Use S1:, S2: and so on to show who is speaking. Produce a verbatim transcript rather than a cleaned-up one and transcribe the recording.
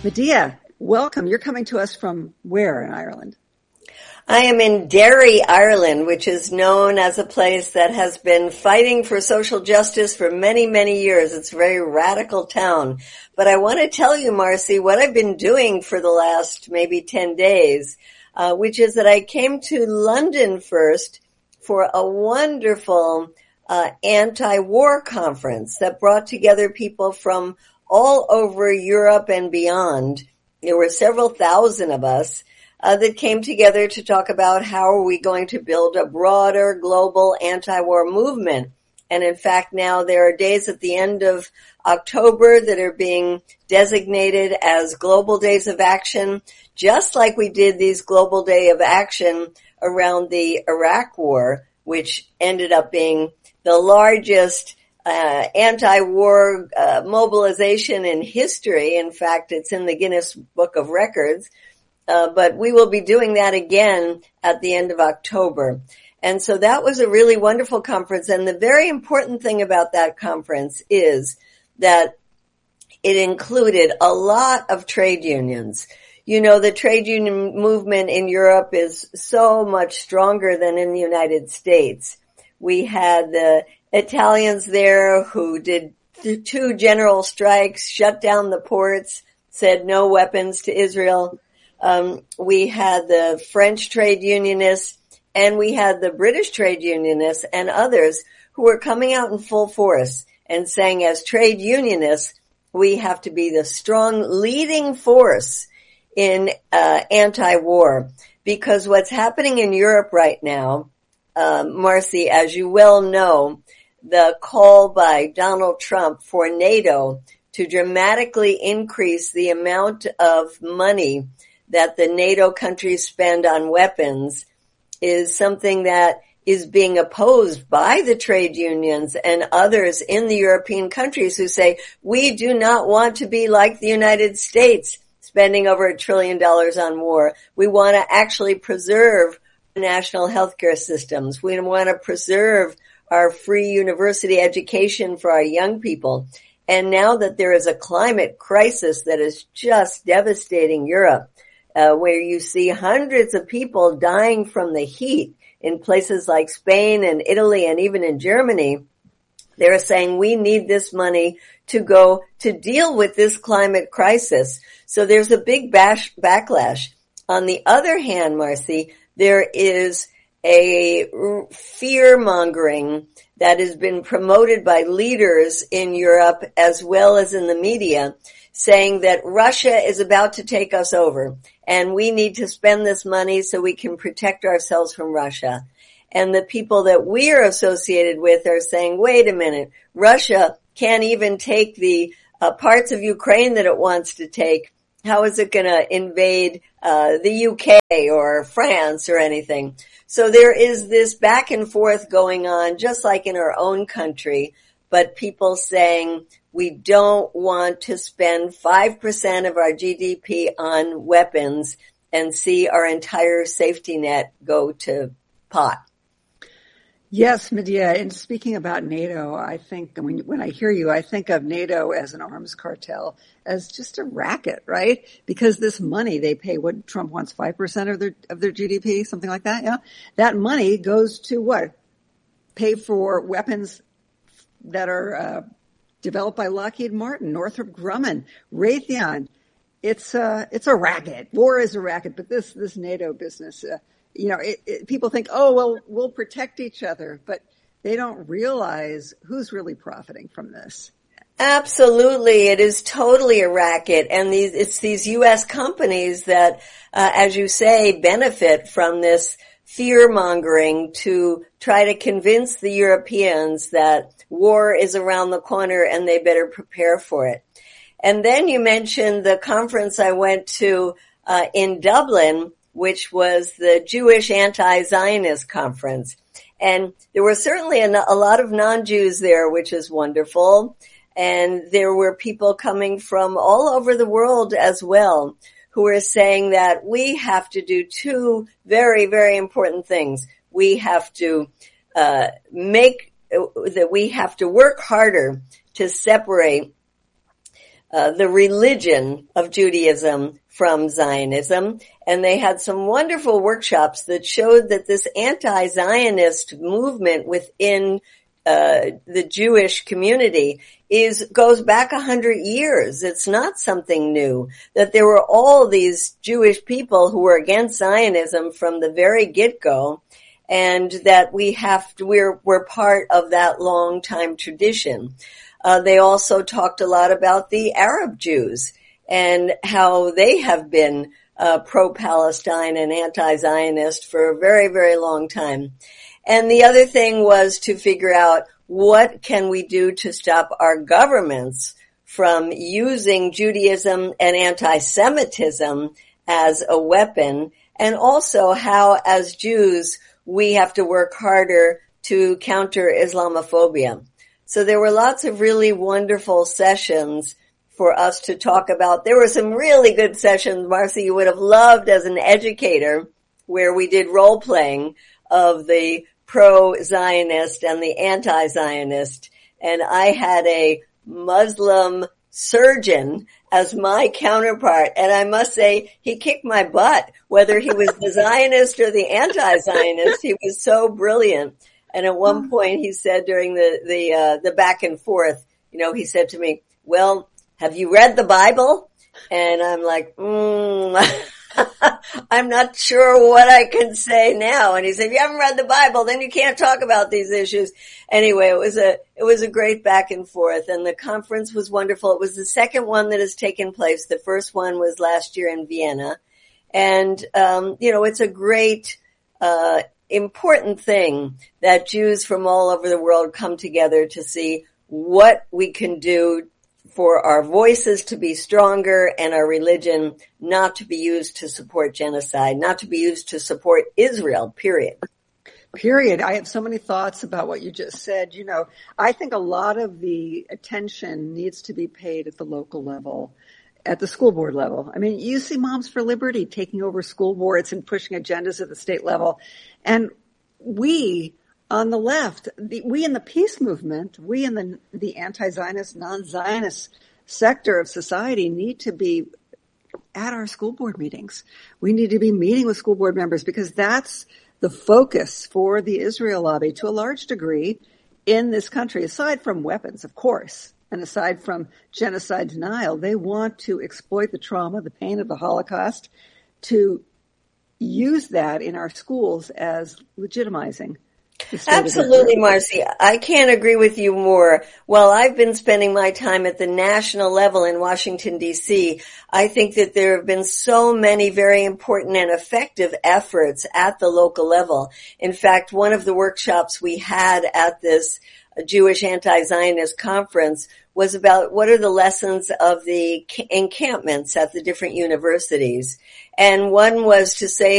S1: Medea, welcome. You're coming to us from where in Ireland?
S2: I am in Derry, Ireland, which is known as a place that has been fighting for social justice for many, many years. It's a very radical town. But I want to tell you, Marcy, what I've been doing for the last maybe ten days, uh, which is that I came to London first for a wonderful uh, anti-war conference that brought together people from all over Europe and beyond. There were several thousand of us uh, that came together to talk about how are we going to build a broader global anti-war movement. And in fact, now there are days at the end of October that are being designated as Global Days of Action, just like we did these Global Day of Action around the Iraq War, which ended up being the largest Uh, anti-war uh, mobilization in history. In fact, it's in the Guinness Book of Records. Uh, but we will be doing that again at the end of October. And so that was a really wonderful conference. And the very important thing about that conference is that it included a lot of trade unions. You know, the trade union movement in Europe is so much stronger than in the United States. We had the Italians there who did two general strikes, shut down the ports, said no weapons to Israel. Um, we had the French trade unionists, and we had the British trade unionists and others who were coming out in full force and saying, as trade unionists, we have to be the strong leading force in uh, anti-war. Because what's happening in Europe right now, uh, Marcy, as you well know, the call by Donald Trump for NATO to dramatically increase the amount of money that the NATO countries spend on weapons is something that is being opposed by the trade unions and others in the European countries who say, we do not want to be like the United States, spending over a trillion dollars on war. We want to actually preserve national healthcare systems. We want to preserve our free university education for our young people. And now that there is a climate crisis that is just devastating Europe, uh, where you see hundreds of people dying from the heat in places like Spain and Italy and even in Germany, they're saying we need this money to go to deal with this climate crisis. So there's a big bash, backlash. On the other hand, Marcy, there is a fear-mongering that has been promoted by leaders in Europe as well as in the media, saying that Russia is about to take us over and we need to spend this money so we can protect ourselves from Russia. And the people that we are associated with are saying, wait a minute, Russia can't even take the uh, parts of Ukraine that it wants to take. How is it going to invade uh, the U K or France or anything? So there is this back and forth going on, just like in our own country, but people saying we don't want to spend five percent of our G D P on weapons and see our entire safety net go to pot.
S1: Yes, Medea. And speaking about NATO, I think when, when I hear you, I think of NATO as an arms cartel, as just a racket, right? Because this money they pay, what Trump wants, five percent of their, of their G D P, something like that. Yeah. That money goes to what? Pay for weapons that are, uh, developed by Lockheed Martin, Northrop Grumman, Raytheon. It's a, it's a racket. War is a racket, but this, this NATO business, uh, you know, it, it, people think, oh, well, we'll protect each other, but they don't realize who's really profiting from this.
S2: Absolutely. It is totally a racket. And these, it's these U S companies that, uh, as you say, benefit from this fear mongering to try to convince the Europeans that war is around the corner and they better prepare for it. And then you mentioned the conference I went to, uh, in Dublin, which was the Jewish Anti-Zionist Conference. And there were certainly a, a lot of non-Jews there, which is wonderful. And there were people coming from all over the world as well who were saying that we have to do two very, very important things. We have to uh make, that we have to work harder to separate uh, the religion of Judaism from Zionism. And they had some wonderful workshops that showed that this anti-Zionist movement within uh, the Jewish community is, goes back a hundred years. It's not something new. That there were all these Jewish people who were against Zionism from the very get-go, and that we have to, we're, we're part of that long time tradition. Uh, they also talked a lot about the Arab Jews and how they have been uh, pro-Palestine and anti-Zionist for a very, very long time. And the other thing was to figure out what can we do to stop our governments from using Judaism and anti-Semitism as a weapon, and also how, as Jews, we have to work harder to counter Islamophobia. So there were lots of really wonderful sessions for us to talk about. There were some really good sessions, Marcy, you would have loved as an educator, where we did role playing of the pro-Zionist and the anti-Zionist. And I had a Muslim surgeon as my counterpart. And I must say, he kicked my butt, whether he was the Zionist or the anti-Zionist. He was so brilliant. And at one point he said during the, the, uh, the back and forth, you know, he said to me, well, have you read the Bible? And I'm like, mm, I'm not sure what I can say now. And he said, if you haven't read the Bible, then you can't talk about these issues. Anyway, it was a, it was a great back and forth, and the conference was wonderful. It was the second one that has taken place. The first one was last year in Vienna. And, um, you know, it's a great, uh, important thing that Jews from all over the world come together to see what we can do for our voices to be stronger and our religion not to be used to support genocide, not to be used to support Israel, period.
S1: Period. I have so many thoughts about what you just said. You know, I think a lot of the attention needs to be paid at the local level, at the school board level. I mean, you see Moms for Liberty taking over school boards and pushing agendas at the state level. And we on the left, the, we in the peace movement, we in the, the anti-Zionist, non-Zionist sector of society need to be at our school board meetings. We need to be meeting with school board members, because that's the focus for the Israel lobby to a large degree in this country. Aside from weapons, of course, and aside from genocide denial, they want to exploit the trauma, the pain of the Holocaust, to use that in our schools as legitimizing.
S2: Absolutely, Marcy. I can't agree with you more. While I've been spending my time at the national level in Washington, D C, I think that there have been so many very important and effective efforts at the local level. In fact, one of the workshops we had at this Jewish anti-Zionist conference was about what are the lessons of the encampments at the different universities. And one was to say